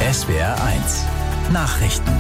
SWR1 Nachrichten.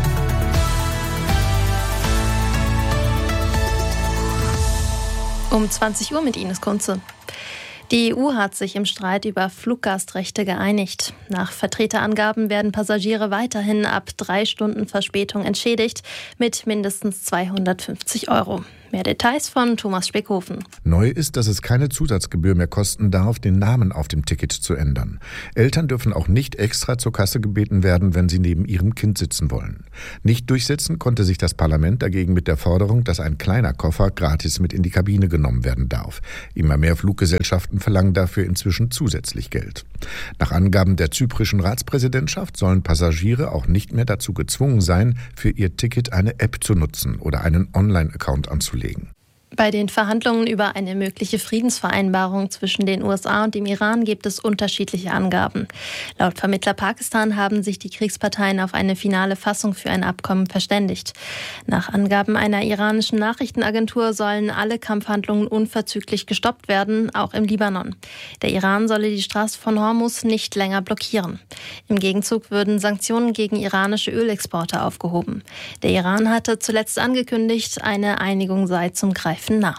Um 20 Uhr mit Ines Kunze. Die EU hat sich im Streit über Fluggastrechte geeinigt. Nach Vertreterangaben werden Passagiere weiterhin ab 3 Stunden Verspätung entschädigt mit mindestens 250 €. Mehr Details von Thomas Speckhofen. Neu ist, dass es keine Zusatzgebühr mehr kosten darf, den Namen auf dem Ticket zu ändern. Eltern dürfen auch nicht extra zur Kasse gebeten werden, wenn sie neben ihrem Kind sitzen wollen. Nicht durchsetzen konnte sich das Parlament dagegen mit der Forderung, dass ein kleiner Koffer gratis mit in die Kabine genommen werden darf. Immer mehr Fluggesellschaften verlangen dafür inzwischen zusätzlich Geld. Nach Angaben der zyprischen Ratspräsidentschaft sollen Passagiere auch nicht mehr dazu gezwungen sein, für ihr Ticket eine App zu nutzen oder einen Online-Account anzulegen. Bei den Verhandlungen über eine mögliche Friedensvereinbarung zwischen den USA und dem Iran gibt es unterschiedliche Angaben. Laut Vermittler Pakistan haben sich die Kriegsparteien auf eine finale Fassung für ein Abkommen verständigt. Nach Angaben einer iranischen Nachrichtenagentur sollen alle Kampfhandlungen unverzüglich gestoppt werden, auch im Libanon. Der Iran solle die Straße von Hormuz nicht länger blockieren. Im Gegenzug würden Sanktionen gegen iranische Ölexporte aufgehoben. Der Iran hatte zuletzt angekündigt, eine Einigung sei zum Greifen nah.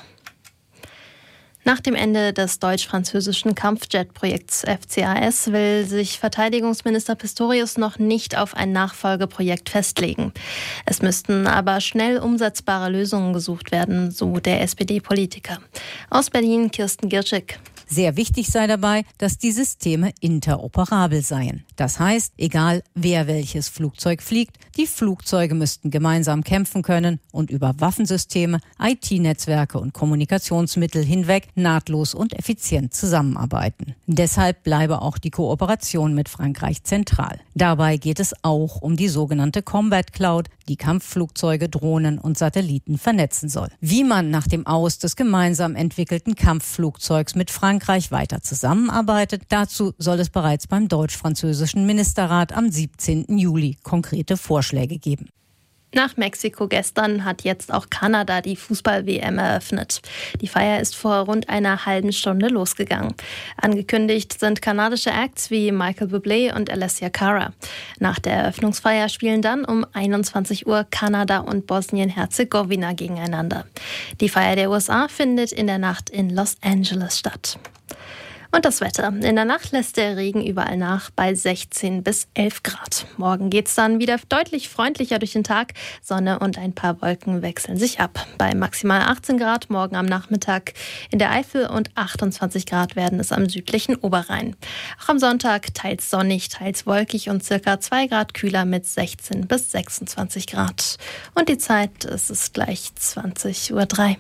Nach dem Ende des deutsch-französischen Kampfjet-Projekts FCAS will sich Verteidigungsminister Pistorius noch nicht auf ein Nachfolgeprojekt festlegen. Es müssten aber schnell umsetzbare Lösungen gesucht werden, so der SPD-Politiker. Aus Berlin Kirsten Girczyk. Sehr wichtig sei dabei, dass die Systeme interoperabel seien. Das heißt, egal wer welches Flugzeug fliegt, die Flugzeuge müssten gemeinsam kämpfen können und über Waffensysteme, IT-Netzwerke und Kommunikationsmittel hinweg nahtlos und effizient zusammenarbeiten. Deshalb bleibe auch die Kooperation mit Frankreich zentral. Dabei geht es auch um die sogenannte Combat Cloud, die Kampfflugzeuge, Drohnen und Satelliten vernetzen soll. Wie man nach dem Aus des gemeinsam entwickelten Kampfflugzeugs mit Frankreich weiter zusammenarbeitet, dazu soll es bereits beim deutsch-französischen Ministerrat am 17. Juli konkrete Vorschläge geben. Nach Mexiko gestern hat jetzt auch Kanada die Fußball-WM eröffnet. Die Feier ist vor rund einer halben Stunde losgegangen. Angekündigt sind kanadische Acts wie Michael Bublé und Alessia Cara. Nach der Eröffnungsfeier spielen dann um 21 Uhr Kanada und Bosnien-Herzegowina gegeneinander. Die Feier der USA findet in der Nacht in Los Angeles statt. Und das Wetter. In der Nacht lässt der Regen überall nach bei 16 bis 11 Grad. Morgen geht's dann wieder deutlich freundlicher durch den Tag. Sonne und ein paar Wolken wechseln sich ab. Bei maximal 18 Grad morgen am Nachmittag in der Eifel und 28 Grad werden es am südlichen Oberrhein. Auch am Sonntag teils sonnig, teils wolkig und circa 2 Grad kühler mit 16 bis 26 Grad. Und die Zeit, es ist gleich 20:03 Uhr.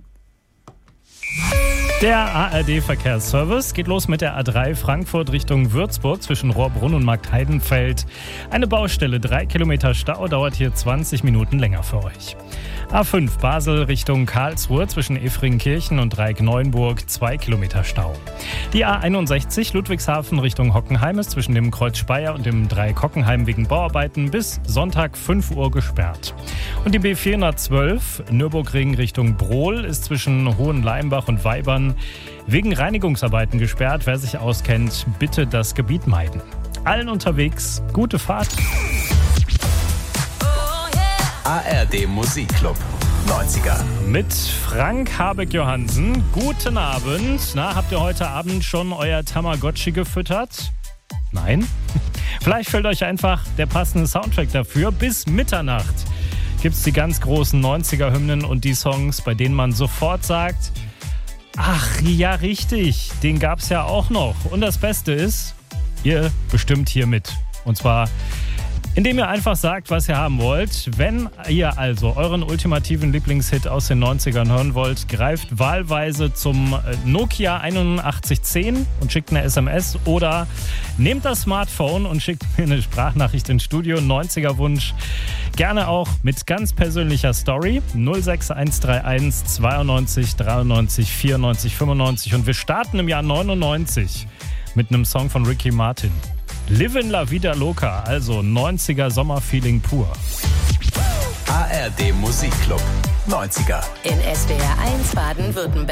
Der ARD-Verkehrsservice geht los mit der A3 Frankfurt Richtung Würzburg zwischen Rohrbrunn und Marktheidenfeld. Eine Baustelle, 3 Kilometer Stau, dauert hier 20 Minuten länger für euch. A5 Basel Richtung Karlsruhe zwischen Efringkirchen und Dreieck-Neuenburg, 2 Kilometer Stau. Die A61 Ludwigshafen Richtung Hockenheim ist zwischen dem Kreuz Speyer und dem Dreieck Hockenheim wegen Bauarbeiten bis Sonntag 5 Uhr gesperrt. Und die B412 Nürburgring Richtung Brohl ist zwischen Hohenleimbach und Weibern wegen Reinigungsarbeiten gesperrt. Wer sich auskennt, bitte das Gebiet meiden. Allen unterwegs, gute Fahrt. ARD Musikclub 90er. Mit Frank Habeck-Johansen. Guten Abend. Na, habt ihr heute Abend schon euer Tamagotchi gefüttert? Nein? Vielleicht fällt euch einfach der passende Soundtrack dafür. Bis Mitternacht gibt's die ganz großen 90er-Hymnen und die Songs, bei denen man sofort sagt, ach ja, richtig, den gab's ja auch noch. Und das Beste ist, ihr bestimmt hier mit. Und zwar indem ihr einfach sagt, was ihr haben wollt. Wenn ihr also euren ultimativen Lieblingshit aus den 90ern hören wollt, greift wahlweise zum Nokia 8110 und schickt eine SMS oder nehmt das Smartphone und schickt mir eine Sprachnachricht ins Studio, 90er-Wunsch. Gerne auch mit ganz persönlicher Story, 06131 92 93 94 95. Und wir starten im Jahr 99 mit einem Song von Ricky Martin. Livin' La Vida Loca, also 90er Sommerfeeling pur. ARD Musikclub 90er. In SWR 1 Baden-Württemberg.